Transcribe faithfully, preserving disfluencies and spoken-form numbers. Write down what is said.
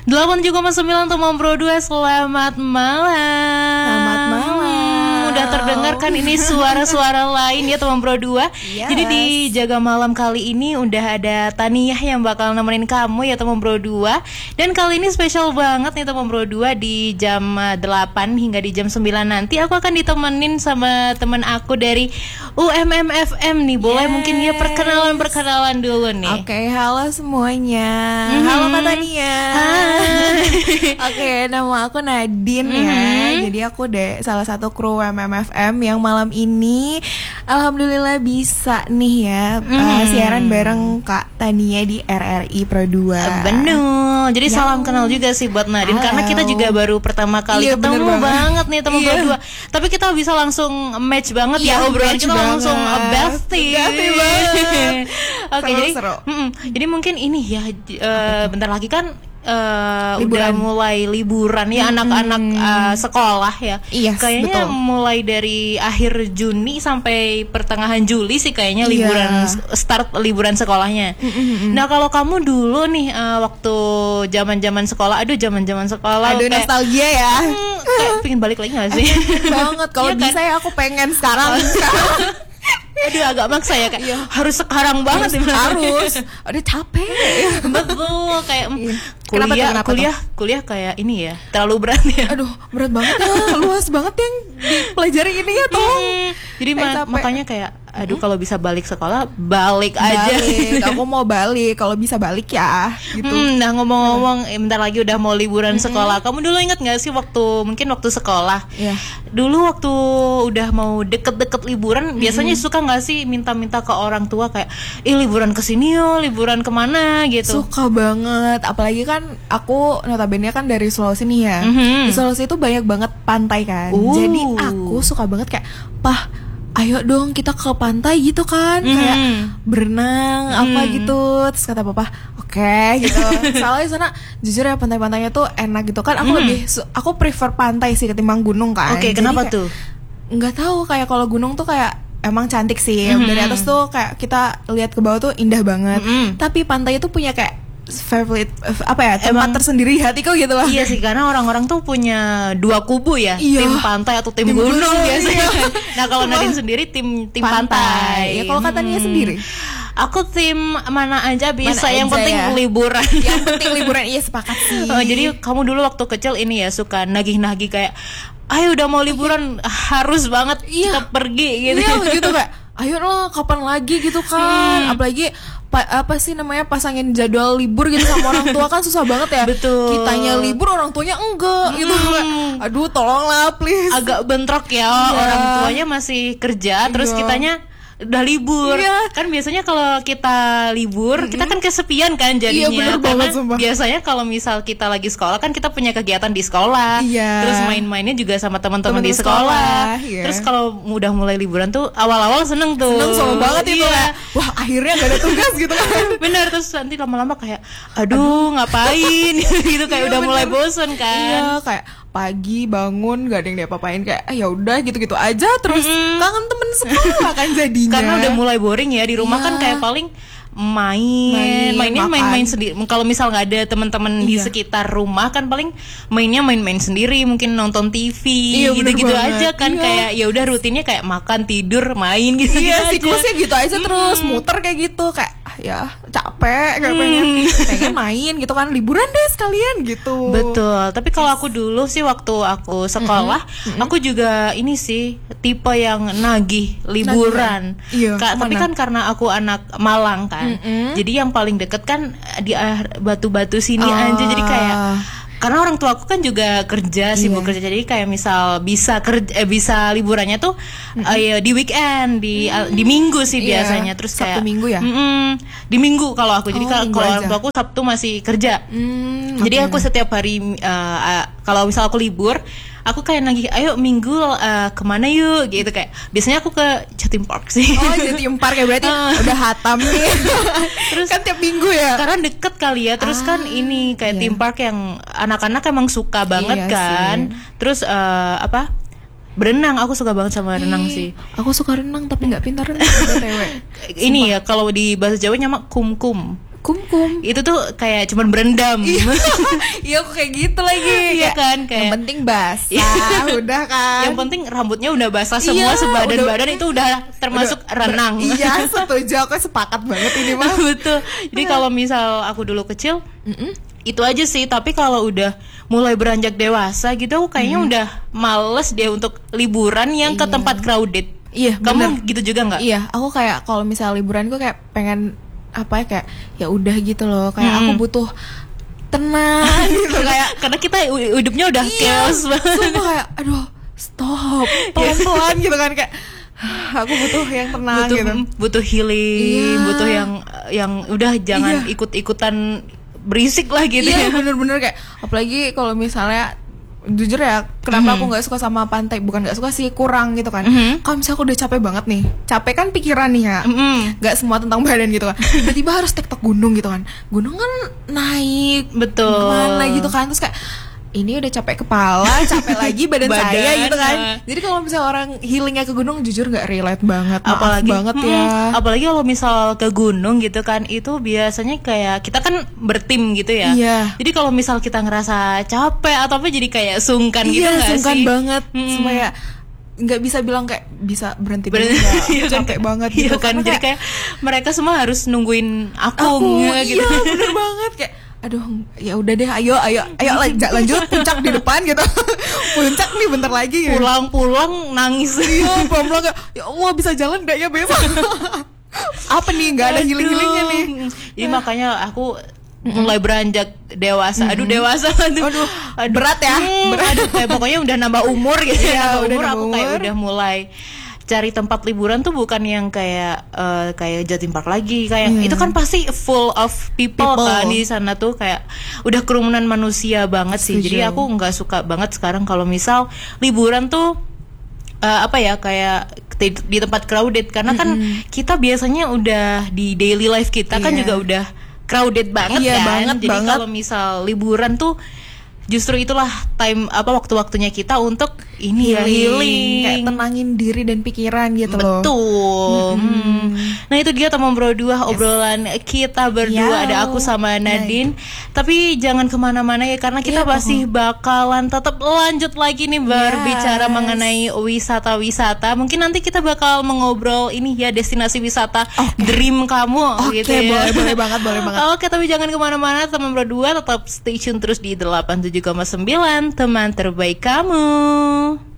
delapan puluh tujuh koma sembilan Tomang Pro dua, selamat malam. Selamat malam. Udah terdengar kan ini suara-suara lain ya Tomang Pro dua. Yes. Jadi di Jaga Malam kali ini udah ada Taniyah yang bakal nemenin kamu ya Tomang Pro dua. Dan kali ini spesial banget nih Tomang Pro dua, di jam delapan hingga di jam sembilan nanti aku akan ditemenin sama temen aku dari U M M F M nih. Boleh yes. mungkin ya perkenalan-perkenalan dulu nih. Oke, okay, halo semuanya. Mm-hmm. Halo Kak Taniyah. Oke, okay, nama aku Nadine mm-hmm. ya. Jadi aku deh salah satu kru U M M F M yang malam ini alhamdulillah bisa nih ya mm-hmm. uh, siaran bareng Kak Taniyah di R R I Pro dua. Bener. Jadi ya. Salam kenal juga sih buat Nadine. Halo. Karena kita juga baru pertama kali iya, ketemu banget. banget nih teman iya. berdua. Tapi kita bisa langsung match banget iya, ya obrolan kita banget. Langsung bestie. Bestie banget. Oke, jadi jadi mungkin ini ya uh, bentar lagi kan Uh, udah mulai liburan ya hmm, anak-anak uh, sekolah ya. Yes, kayaknya betul. Mulai dari akhir Juni sampai pertengahan Juli sih kayaknya yeah. liburan start liburan sekolahnya. Mm-hmm. Nah kalau kamu dulu nih uh, waktu zaman-zaman sekolah, aduh zaman-zaman sekolah, aduh kayak, nostalgia ya. Hmm, kayak pengen balik lagi nggak sih? Banget. Kalau ya, bisa kan? Ya aku pengen sekarang. Aduh agak maksa ya kayak iya. harus sekarang banget harus, harus. Aduh capek. Betul kayak iya. kuliah kenapa, kenapa kuliah tuh? kuliah kayak ini ya terlalu berat ya. Aduh berat banget ya, luas banget yang dipelajari ini ya toh. Hmm, jadi ma- makanya kayak aduh kalau bisa balik sekolah balik, balik aja. Aku mau balik kalau bisa balik ya. Gitu. Hmm, nah ngomong-ngomong, hmm. bentar lagi udah mau liburan hmm. sekolah. Kamu dulu ingat nggak sih waktu mungkin waktu sekolah? Yeah. Dulu waktu udah mau deket-deket liburan, hmm. biasanya suka nggak sih minta-minta ke orang tua kayak, ih liburan kesini yo, liburan kemana gitu? Suka banget, apalagi kan aku notabene kan dari Sulawesi nih ya. Mm-hmm. Di Sulawesi itu banyak banget pantai kan. Uh. Jadi aku suka banget kayak, pah, ayo dong kita ke pantai gitu kan, mm. kayak berenang mm. apa gitu. Terus kata papa, oke okay, gitu. Soalnya sana jujur ya pantai-pantainya tuh enak gitu kan. Aku mm. lebih, aku prefer pantai sih ketimbang gunung kan. Oke, okay, kenapa kayak, tuh? Nggak tahu, kayak kalau gunung tuh kayak emang cantik sih. Mm-hmm. Dari atas tuh kayak kita lihat ke bawah tuh indah banget. Mm-hmm. Tapi pantai itu punya kayak favorite apa ya tempat emang, tersendiri hatiku gitu loh. Iya sih, karena orang-orang tuh punya dua kubu ya, iya. tim pantai atau tim, tim gunung, gunung biasanya. Iya. Nah kalau Nadine sendiri tim tim pantai. pantai. Ya kalau katanya hmm. sendiri, aku tim mana aja bisa, mana yang aja penting ya. liburan. Yang penting liburan, iya sepakat sih. Oh, jadi kamu dulu waktu kecil ini ya suka nagih-nagih kayak, ayo udah mau liburan harus banget iya. kita pergi gitu. Iya gitu kayak, ayo lah kapan lagi gitu kan. Hmm. Apalagi pa- apa sih namanya pasangin jadwal libur gitu sama orang tua kan susah banget ya. Betul. Kitanya libur orang tuanya enggak hmm. gitu. Aduh tolonglah please. Agak bentrok ya, yeah. orang tuanya masih kerja, terus yeah. kitanya udah libur. Iya. Kan biasanya kalau kita libur, mm-hmm. kita kan kesepian kan jadinya. Iya, karena banget, biasanya kalau misal kita lagi sekolah kan kita punya kegiatan di sekolah. Iya. Terus main-mainnya juga sama teman-teman di sekolah. sekolah. Iya. Terus kalau udah mulai liburan tuh awal-awal seneng tuh. Seneng sama banget itu ya. Wah, akhirnya gak ada tugas gitu kan. Bener, terus nanti lama-lama kayak aduh, aduh. ngapain gitu kayak iya, udah bener. mulai bosen kan. Iya, kayak pagi bangun gak ada yang diapa-apain kayak ah, ya udah gitu-gitu aja terus mm-hmm. kangen temen sekolah kan jadinya. Karena udah mulai boring ya di rumah yeah. kan kayak paling main, main mainnya makan. main-main sendiri. Kalau misal nggak ada teman-teman iya. di sekitar rumah kan paling mainnya main-main sendiri, mungkin nonton T V iya, gitu-gitu aja kan iya. kayak ya udah rutinnya kayak makan tidur main gitu. Iya siklusnya gitu aja terus hmm. muter kayak gitu kayak ah, ya capek kayak hmm. pengen pengen main gitu kan liburan deh sekalian gitu. Betul. Tapi kalau aku dulu sih waktu aku sekolah mm-hmm. aku juga ini sih tipe yang nagih liburan. Iya, Ka- tapi kan karena aku anak Malang kan. Mm-hmm. Jadi yang paling deket kan di uh, batu-batu sini uh. aja. Jadi kayak karena orang tua aku kan juga kerja sibuk yeah. kerja, jadi kayak misal bisa kerja eh, bisa liburannya tuh mm-hmm. uh, di weekend di mm-hmm. uh, di minggu sih yeah. biasanya. Terus kayak Sabtu Minggu ya di Minggu kalau aku. Jadi oh, kalau orang tua aku Sabtu masih kerja. mm, jadi okay. aku setiap hari uh, uh, kalau misal aku libur aku kayak nagih ayo Minggu uh, kemana yuk gitu, kayak biasanya aku ke Jatim Park sih. Oh Jatim Park ya berarti uh. udah hatam nih. Terus kan tiap minggu ya karena deket kali ya. Terus ah, kan ini kayak iya. theme park yang anak-anak emang suka banget iya kan sih. Terus uh, apa berenang, aku suka banget sama renang sih. Aku suka renang tapi nggak pintar renang. Ini ya kalau di bahasa Jawa nama kum-kum. Kumkum. Itu tuh kayak cuman berendam. Iya aku kayak gitu lagi. Iya kan, kayak yang penting basah, udah kan. Yang penting rambutnya udah basah semua, Iya, sebadan-badan itu udah termasuk udah, renang. Ber- iya, setuju, aku sepakat banget ini mah. Betul. Jadi kalau misal aku dulu kecil, Mm-mm. itu aja sih. Tapi kalau udah mulai beranjak dewasa gitu, aku kayaknya mm. udah males deh untuk liburan yang ke iya. tempat crowded. Iya, kamu bener. gitu juga nggak? Iya, aku kayak kalau misal liburan gue kayak pengen apa ya, kayak ya udah gitu loh, kayak hmm. aku butuh tenang gitu kayak karena kita hidupnya udah iya, chaos banget. Sumpah kayak aduh stop pelan-pelan gitu kan, kayak aku butuh yang tenang butuh, gitu. Butuh healing, iya. butuh yang yang udah jangan iya. ikut-ikutan berisik lah gitu. Iya, ya. bener-bener kayak apalagi kalau misalnya jujur ya, kenapa mm-hmm. aku nggak suka sama pantai, bukan nggak suka sih, kurang gitu kan. Mm-hmm. Kalau misalnya aku udah capek banget nih, capek kan pikiran nih ya, mm-hmm. nggak semua tentang badan gitu kan. Tiba-tiba harus tektok gunung gitu kan, gunung kan naik betul kemana gitu kan, terus kayak ini udah capek kepala, capek lagi badan, badan saya gitu kan. Jadi kalau misalnya orang healingnya ke gunung, jujur nggak relate banget, maaf apalagi banget hmm, ya. Apalagi kalau misal ke gunung gitu kan, itu biasanya kayak kita kan bertim gitu ya. Iya. Jadi kalau misal kita ngerasa capek atau apa, jadi kayak sungkan iya, gitu nggak sih? Iya, sungkan banget. Hmm. Supaya nggak bisa bilang kayak bisa berhenti berhenti ya, capek banget gitu iya kan. Jadi kayak mereka semua harus nungguin aku, aku gitu. Iya, bener banget kayak aduh ya udah deh, ayo ayo ayo lanjut lanjut puncak di depan gitu. Puncak nih bentar lagi gitu. Pulang-pulang nangis. Iya, pelan-pelan kayak ya Allah bisa jalan enggak ya besok. Apa nih, nggak ada healing-healingnya nih. Jadi makanya aku mulai beranjak dewasa. Aduh dewasa aduh, aduh, aduh berat ya. Hmm, berat. Aduh, kayak pokoknya udah nambah umur gitu ya. Nambah Udah umur nambah aku umur. kayak udah mulai cari tempat liburan tuh bukan yang kayak uh, kayak Jatim Park lagi, kayak hmm. itu kan pasti full of people, people. kan di sana tuh kayak udah kerumunan manusia banget sih. Setuju. Jadi aku nggak suka banget sekarang kalau misal liburan tuh uh, apa ya kayak di, di tempat crowded, karena kan mm-hmm. kita biasanya udah di daily life kita yeah. kan juga udah crowded banget yeah, kan. banget, Jadi banget. kalau misal liburan tuh justru itulah time apa waktu-waktunya kita untuk ini healing, ya healing, kayak tenangin diri dan pikiran gitu loh. Betul. Mm-hmm. Hmm. Nah itu dia teman berdua, yes. obrolan kita berdua, Yow. Ada aku sama Nadine. Nice. Tapi jangan kemana-mana ya, karena kita yeah, masih uh-huh. bakalan tetap lanjut lagi nih berbicara yes. mengenai wisata-wisata. Mungkin nanti kita bakal mengobrol ini ya destinasi wisata okay. dream kamu okay, gitu ya. Boleh boleh banget boleh banget. Oke, tapi jangan kemana-mana teman berdua, tetap stay tune terus di delapan puluh tujuh koma sembilan teman terbaik kamu.